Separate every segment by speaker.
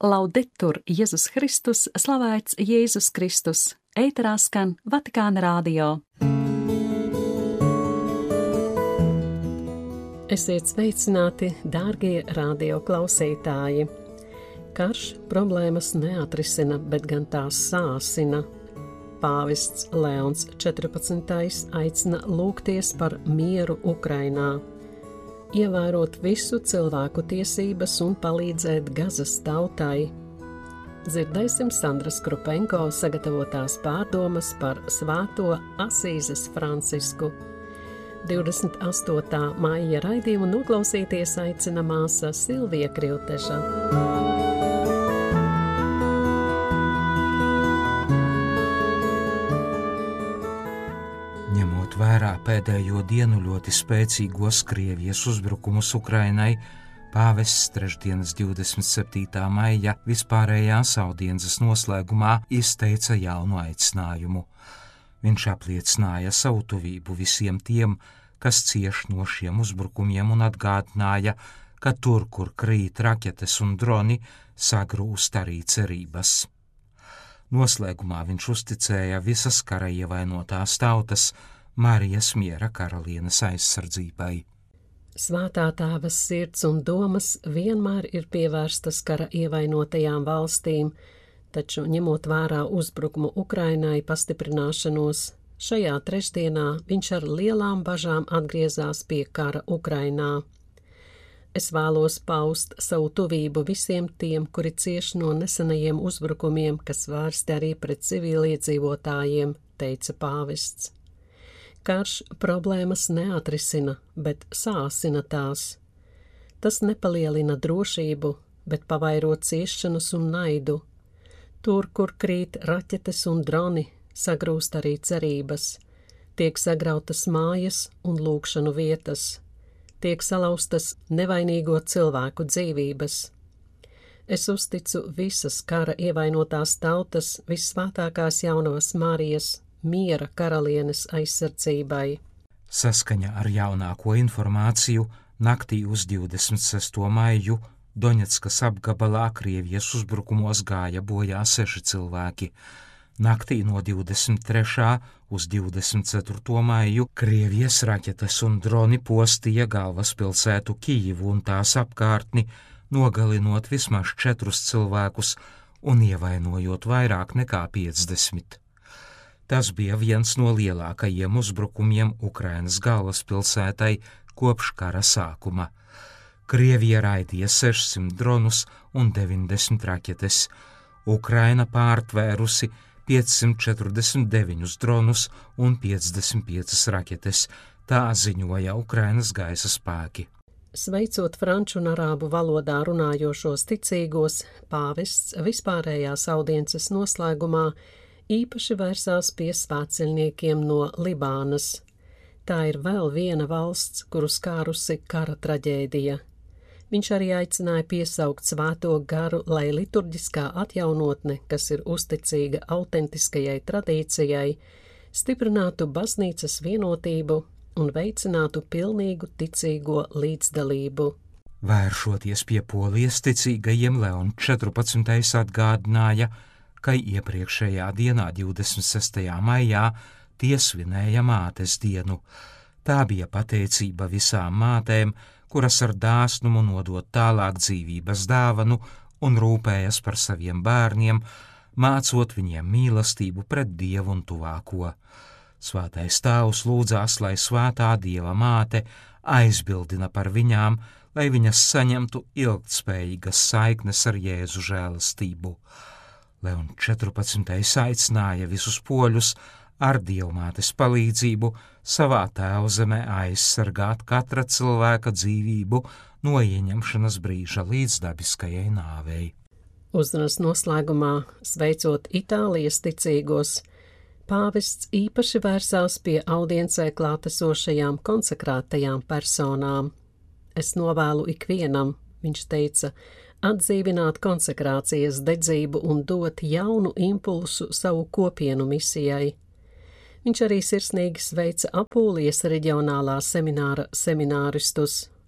Speaker 1: Laudetur Jēzus Kristus, slavēts Jēzus Kristus, ēterā skan Vatikāna radio.
Speaker 2: Esiet sveicināti, dārgie radio klausītāji! Karš problēmas neatrisina, bet gan tās sāsina. Pāvests Leons 14. aicina lūgties par mieru Ukrainā, ievērot visu cilvēku tiesības un palīdzēt Gazas tautai. Dzirdēsim Sandras Krupenko sagatavotās pārdomas par Svēto Asīzes Francisku. 28. maija raidījumu noklausīties aicina māsa Silvija Krilteša.
Speaker 3: Ņemot vērā pēdējo dienu ļoti spēcīgos Krievijas uzbrukumus Ukrainai, pāvests trešdienas 27. maija vispārējās audiences noslēgumā izteica jaunu aicinājumu. Viņš apliecināja savu tuvību visiem tiem, kas cieš no šiem uzbrukumiem, un atgādināja, ka tur, kur krīt raķetes un droni, sagrūst arī cerības. Noslēgumā viņš uzticēja visas kara ievainotās tautas Marijas miera karalienes aizsardzībai.
Speaker 2: Svētā tēva sirds un domas vienmēr ir pievērstas kara ievainotajām valstīm, taču ņemot vērā uzbrukumu Ukrainai pastiprināšanos, šajā trešdienā viņš ar lielām bažām atgriezās pie kara Ukrainā. Es vēlos paust savu tuvību visiem tiem, kuri cieš no nesenajiem uzbrukumiem, kas vērsti arī pret civiliedzīvotājiem, teica pāvests. Karš problēmas neatrisina, bet sāsina tās. Tas nepalielina drošību, bet pavairo ciešanas un naidu. Tur, kur krīt raķetes un droni, sagrūst arī cerības. Tiek sagrautas mājas un lūgšanu vietas. Tiek salauztas nevainīgo cilvēku dzīvības. Es uzticu visas kara ievainotās tautas vissvētākās jaunās Marijas miera karalienes aizsardzībai.
Speaker 3: Saskaņā ar jaunāko informāciju, naktī uz 26. maiju Doņetskas apgabalā Krievijas uzbrukumos gāja bojā 6 cilvēki. Naktī no 23. uz 24. maiju Krievijas raķetes un droni postīja galvaspilsētu Kijivu un tās apkārtni, nogalinot vismaz 4 cilvēkus un ievainojot vairāk nekā 50. Tas bija viens no lielākajiem uzbrukumiem Ukrainas galvaspilsētai kopš kara sākuma. Krievija raidīja 600 dronus un 90 raķetes. Ukraina pārtvērusi 549 dronus un 55 raķetes, tā ziņoja Ukrainas gaisa spēki.
Speaker 2: Sveicot franču un arābu valodā runājošos ticīgos, pāvests vispārējās audiences noslēgumā īpaši vērsās pie svētceļniekiem no Libānas. Tā ir vēl viena valsts, kuru skārusi kara traģēdija. Viņš arī aicināja piesaukt svēto garu, lai liturģiskā atjaunotne, kas ir uzticīga autentiskajai tradīcijai, stiprinātu baznīcas vienotību un veicinātu pilnīgu ticīgo līdzdalību.
Speaker 3: Vēršoties pie Polijas ticīgajiem, Leons 14. atgādināja, ka iepriekšējā dienā, 26. maijā, tie svinēja mātes dienu. Tā bija pateicība visām mātēm, kuras ar dāsnumu nodot tālāk dzīvības dāvanu un rūpējas par saviem bērniem, mācot viņiem mīlestību pret Dievu un tuvāko. Svētais Tēvs lūdzās, lai svētā Dieva māte aizbildina par viņām, lai viņas saņemtu ilgtspējīgas saiknes ar Jēzu žēlastību. Leons 14. aicināja visus poļus ar Dievmātes palīdzību savā tēvzemē aizsargāt katra cilvēka dzīvību no ieņemšanas brīža līdz dabiskajai nāvei.
Speaker 2: Uzrunas noslēgumā, sveicot Itālijas ticīgos, pāvests īpaši vērsās pie audiencē klātesošajām konsekrētajām personām. Es novēlu ikvienam, viņš teica, atdzīvināt konsekrācijas dedzību un dot jaunu impulsu savu kopienu misijai. Viņš arī sirsnīgi sveica Apūlijas reģionālā semināra semināristus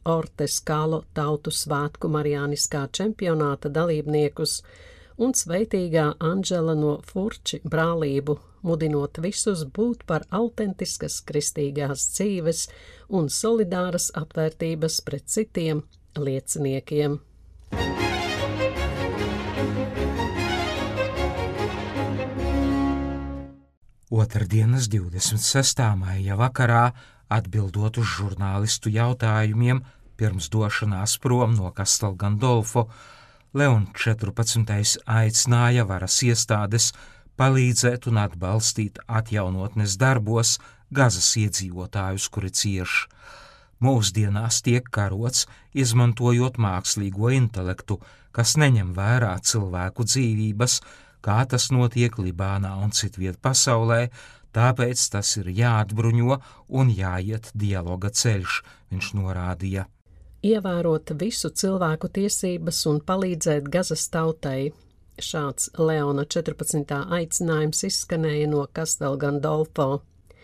Speaker 2: Orte Skalo tautu svētku marijāniskā čempionāta dalībniekus un sveitīgā Anžela no Furči brālību, mudinot visus būt par autentiskas kristīgās dzīves un solidāras apvērtības pret citiem lieciniekiem.
Speaker 3: Otrdienas 26. maija vakarā, atbildot uz žurnālistu jautājumiem pirms došanās prom no Castel Gandolfo, Leons 14. aicināja varas iestādes palīdzēt un atbalstīt atjaunotnes darbos Gazas iedzīvotājus, kuri cieš. Mūsdienās tiek karots, izmantojot mākslīgo intelektu, kas neņem vērā cilvēku dzīvības, kā tas notiek Libānā un citviet pasaulē, tāpēc tas ir jāatbruņo un jāiet dialoga ceļš, viņš norādīja.
Speaker 2: Ievērot visu cilvēku tiesības un palīdzēt Gazas tautai. Šāds Leona 14. aicinājums izskanēja no Castel Gandolfo.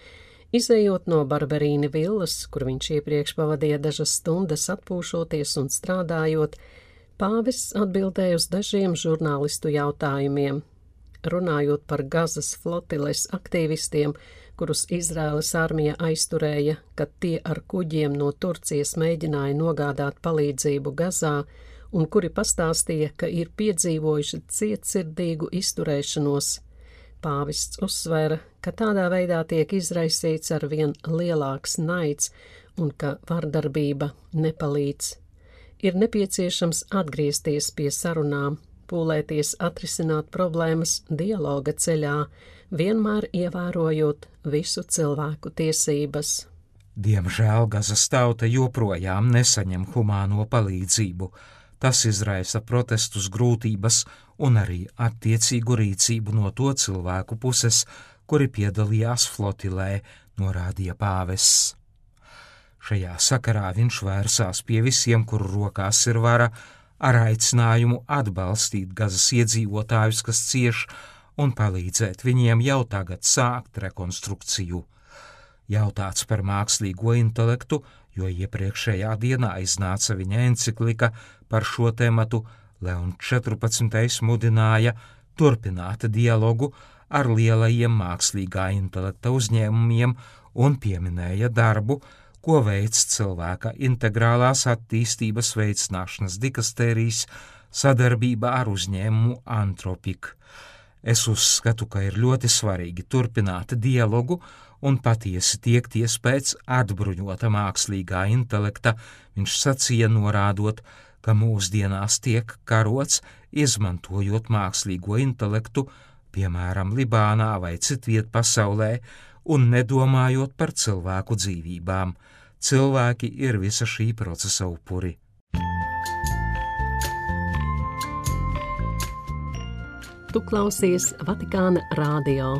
Speaker 2: Izejot no Barberīni villas, kur viņš iepriekš pavadīja dažas stundas atpūšoties un strādājot, pāvests atbildēja uz dažiem žurnālistu jautājumiem. Runājot par Gazas flotiles aktīvistiem, kurus Izraēlas armija aizturēja, kad tie ar kuģiem no Turcijas mēģināja nogādāt palīdzību Gazā, un kuri pastāstīja, ka ir piedzīvojuši cietsirdīgu izturēšanos. Pāvests uzsvēra, ka tādā veidā tiek izraisīts arvien lielāks naids un ka vardarbība nepalīdz. Ir nepieciešams atgriezties pie sarunām, pūlēties atrisināt problēmas dialoga ceļā, vienmēr ievērojot visu cilvēku tiesības.
Speaker 3: Diemžēl Gazas tauta joprojām nesaņem humāno palīdzību. Tas izraisa protestus, grūtības un arī attiecīgu rīcību no to cilvēku puses, kuri piedalījās flotilē, norādīja pāvests. Šajā sakarā viņš vērsās pie visiem, kuru rokās ir vara, ar aicinājumu atbalstīt Gazas iedzīvotājus, kas cieš, un palīdzēt viņiem jau tagad sākt rekonstrukciju. Jautāts par mākslīgo intelektu, jo iepriekšējā dienā iznāca viņa enciklika par šo tematu, Leons 14. mudināja turpināt dialogu ar lielajiem mākslīgā intelekta uzņēmumiem un pieminēja darbu, ko veic cilvēka integrālās attīstības veicināšanas dikastērijas sadarbībā ar uzņēmumu Anthropic. Es uzskatu, ka ir ļoti svarīgi turpināt dialogu un patiesi tiekties pēc atbruņota mākslīgā intelekta, viņš sacīja, norādot, ka mūsdienās tiek karots, izmantojot mākslīgo intelektu, piemēram, Libānā vai citviet pasaulē, un nedomājot par cilvēku dzīvībām. Cilvēki ir visa šī procesa upuri.
Speaker 2: Tu klausies Vatikāna radio.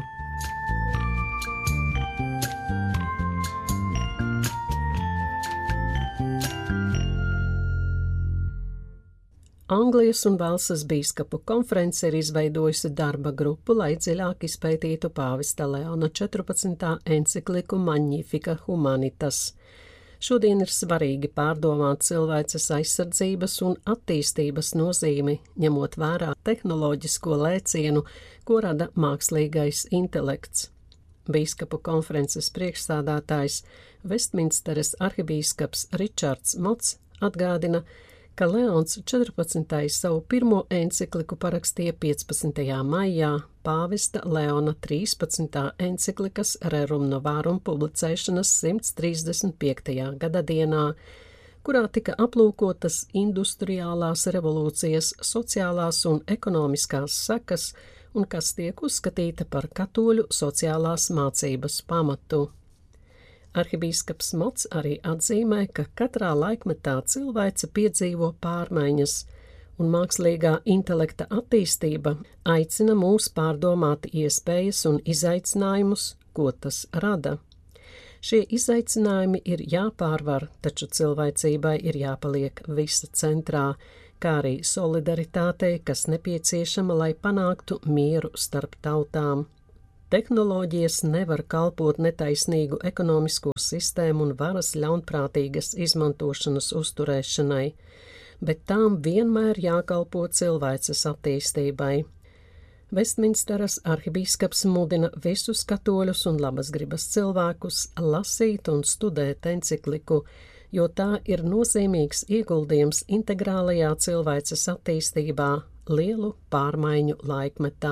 Speaker 2: Anglijas un Velsas bīskapu konference ir izveidojusi darba grupu, lai dziļāk izpētītu pāvesta Leona 14. encikliku Magnifica Humanitas. Šodien ir svarīgi pārdomāt cilvēces aizsardzības un attīstības nozīmi, ņemot vērā tehnoloģisko lēcienu, ko rada mākslīgais intelekts. Bīskapu konferences priekšsādātājs Vestminsteres arhibīskaps Ričards Mots atgādina, ka Leons 14. savu pirmo encikliku parakstīja 15. maijā pāvesta Leona 13. enciklikas Rerum Novarum publicēšanas 135. gada dienā, kurā tika aplūkotas industriālās revolūcijas sociālās un ekonomiskās sekas un kas tiek uzskatīta par katoļu sociālās mācības pamatu. Arhibīskaps Mots arī atzīmē, ka katrā laikmetā cilvēce piedzīvo pārmaiņas, un mākslīgā intelekta attīstība aicina mūs pārdomāt iespējas un izaicinājumus, ko tas rada. Šie izaicinājumi ir jāpārvar, taču cilvēcībai ir jāpaliek visa centrā, kā arī solidaritātei, kas nepieciešama, lai panāktu mieru starp tautām. Tehnoloģijas nevar kalpot netaisnīgu ekonomisko sistēmu un varas ļaunprātīgas izmantošanas uzturēšanai, bet tām vienmēr jākalpo cilvēces attīstībai. Vestminsteras arhibīskaps mudina visus katoļus un labas gribas cilvēkus lasīt un studēt encikliku, jo tā ir nozīmīgs ieguldījums integrālajā cilvēces attīstībā lielu pārmaiņu laikmetā.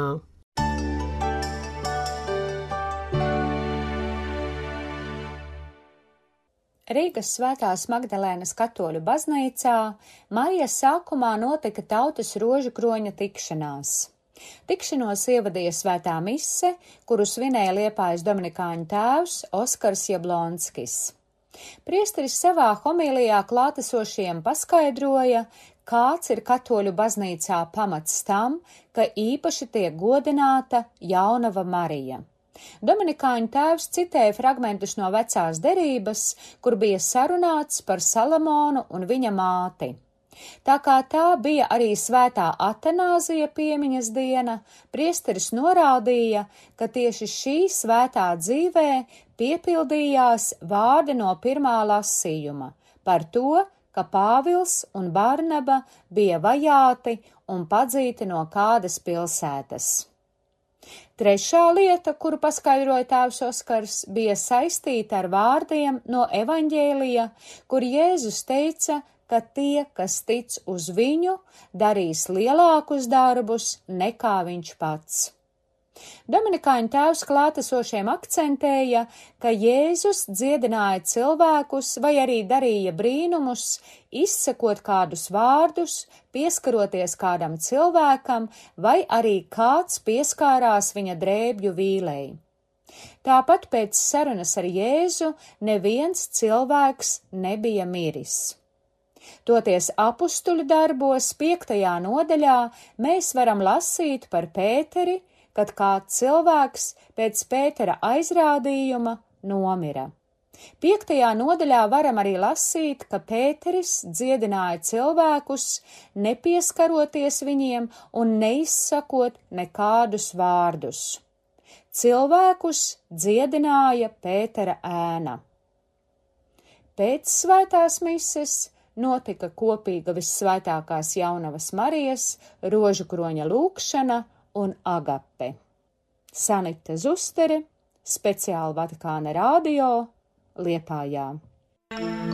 Speaker 4: Rīgas Svētās Magdalēnas katoļu baznīcā maijas sākumā notika tautas rožu kroņa tikšanās. Tikšanos ievadīja svētā mise, kuru svinēja Liepājas dominikāņu tēvs Oskars Jablonskis. Priesteris savā homilijā klātesošiem paskaidroja, kāds ir katoļu baznīcā pamats tam, ka īpaši tiek godināta jaunava Marija. Dominikāņu tēvs citēja fragmentus no vecās derības, kur bija sarunāts par Salamonu un viņa māti. Tā kā tā bija arī svētā Atanāzija piemiņas diena, priesteris norādīja, ka tieši šī svētā dzīvē piepildījās vārdi no pirmā lasījuma par to, ka Pāvils un Barnaba bija vajāti un padzīti no kādas pilsētas. Trešā lieta, kuru paskaidroja tēvs Oskars, bija saistīta ar vārdiem no evaņģēlija, kur Jēzus teica, ka tie, kas tic uz viņu, darīs lielākus darbus nekā viņš pats. Dominikāņu tēvs klātesošiem akcentēja, ka Jēzus dziedināja cilvēkus vai arī darīja brīnumus, izsakot kādus vārdus, pieskaroties kādam cilvēkam, vai arī kāds pieskārās viņa drēbju vīlei. Tāpat pēc sarunas ar Jēzu neviens cilvēks nebija miris. Toties apustuļu darbos 5. nodaļā mēs varam lasīt par Pēteri, kad kāds cilvēks pēc Pētera aizrādījuma nomira. 5. nodaļā varam arī lasīt, ka Pēteris dziedināja cilvēkus, nepieskaroties viņiem un neizsakot nekādus vārdus. Cilvēkus dziedināja Pētera ēna. Pēc svētās mises notika kopīga vissvētākās jaunavas Marijas rožu kroņa lūgšana un agape. Sanita Zustere, speciāli Vatikāna radio, Liepājā.